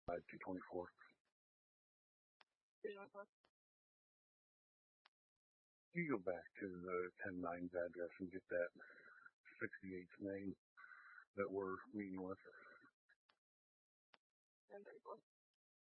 224. You go back to the 10-9's address and get that 68's name that we're meeting with.